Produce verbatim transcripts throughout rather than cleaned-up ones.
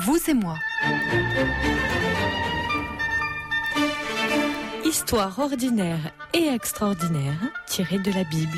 Vous et moi. Histoire ordinaire et extraordinaire tirée de la Bible.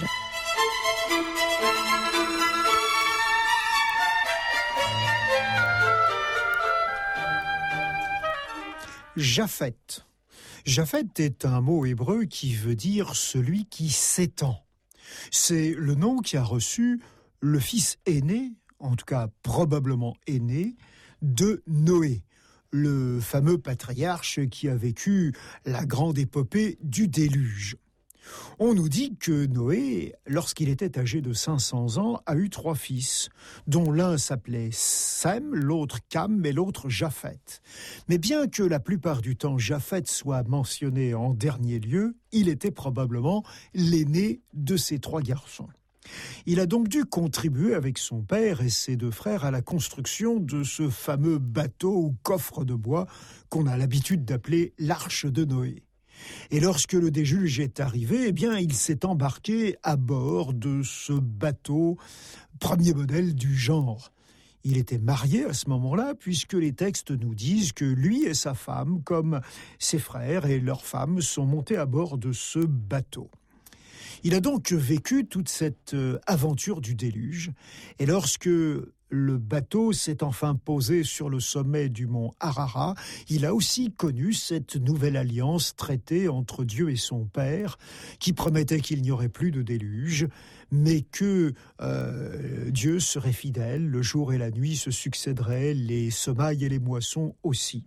Japhet. Japhet est un mot hébreu qui veut dire celui qui s'étend. C'est le nom qui a reçu le fils aîné, en tout cas probablement aîné, de Noé, le fameux patriarche qui a vécu la grande épopée du déluge. On nous dit que Noé, lorsqu'il était âgé de cinq cents ans, a eu trois fils, dont l'un s'appelait Sem, l'autre Cam et l'autre Japhet. Mais bien que la plupart du temps Japhet soit mentionné en dernier lieu, il était probablement l'aîné de ces trois garçons. Il a donc dû contribuer avec son père et ses deux frères à la construction de ce fameux bateau ou coffre de bois qu'on a l'habitude d'appeler l'arche de Noé. Et lorsque le déluge est arrivé, eh bien, il s'est embarqué à bord de ce bateau, premier modèle du genre. Il était marié à ce moment-là, puisque les textes nous disent que lui et sa femme, comme ses frères et leurs femmes, sont montés à bord de ce bateau. Il a donc vécu toute cette aventure du déluge, et lorsque le bateau s'est enfin posé sur le sommet du mont Ararat, il a aussi connu cette nouvelle alliance traitée entre Dieu et son Père, qui promettait qu'il n'y aurait plus de déluge, mais que euh, Dieu serait fidèle, le jour et la nuit se succéderaient, les semailles et les moissons aussi.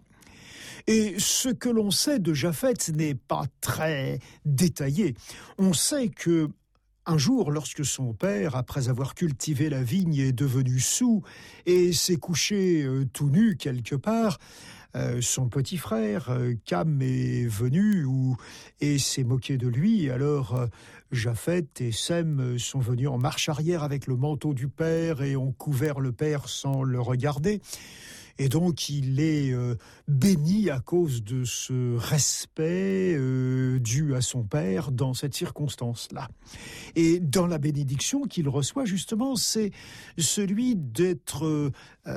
Et ce que l'on sait de Japhet n'est pas très détaillé. On sait que un jour, lorsque son père, après avoir cultivé la vigne, est devenu saoul et s'est couché euh, tout nu quelque part, euh, son petit frère, euh, Cam, est venu ou, et s'est moqué de lui. Alors, euh, Japhet et Sem sont venus en marche arrière avec le manteau du père et ont couvert le père sans le regarder. Et donc, il est euh, béni à cause de ce respect euh, dû à son père dans cette circonstance-là. Et dans la bénédiction qu'il reçoit, justement, c'est celui d'être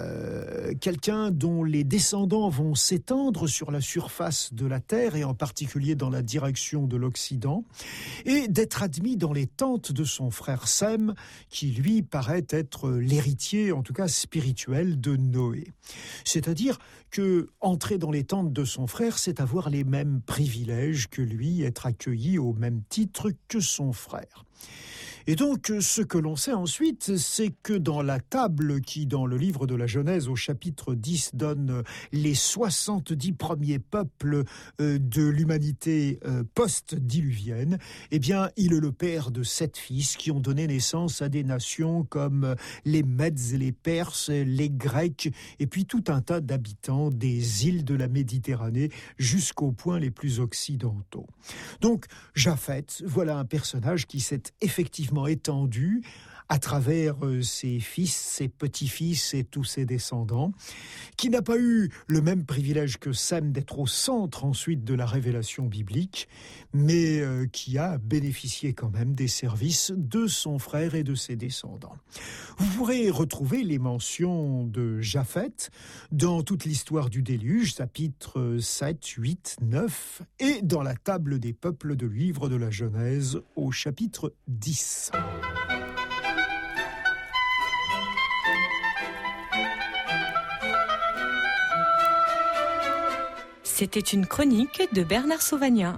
euh, quelqu'un dont les descendants vont s'étendre sur la surface de la terre, et en particulier dans la direction de l'Occident, et d'être admis dans les tentes de son frère Sem, qui, lui, paraît être l'héritier, en tout cas spirituel, de Noé. C'est-à-dire que entrer dans les tentes de son frère, c'est avoir les mêmes privilèges que lui, être accueilli au même titre que son frère. Et donc, ce que l'on sait ensuite, c'est que dans la table qui, dans le livre de la Genèse, au chapitre dix, donne les soixante-dix premiers peuples de l'humanité post-diluvienne, eh bien, il est le père de sept fils qui ont donné naissance à des nations comme les Mèdes, les Perses, les Grecs, et puis tout un tas d'habitants des îles de la Méditerranée jusqu'aux points les plus occidentaux. Donc, Japhet, voilà un personnage qui s'est effectivement étendu à travers ses fils, ses petits-fils et tous ses descendants, qui n'a pas eu le même privilège que Sem d'être au centre ensuite de la révélation biblique, mais euh, qui a bénéficié quand même des services de son frère et de ses descendants. Vous pourrez retrouver les mentions de Japhet dans toute l'histoire du déluge, chapitres sept, huit, neuf, et dans la table des peuples de livre de la Genèse au chapitre dix. C'était une chronique de Bernard Sauvagnat.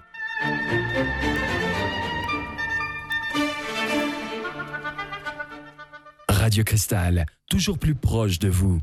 Radio Cristal, toujours plus proche de vous.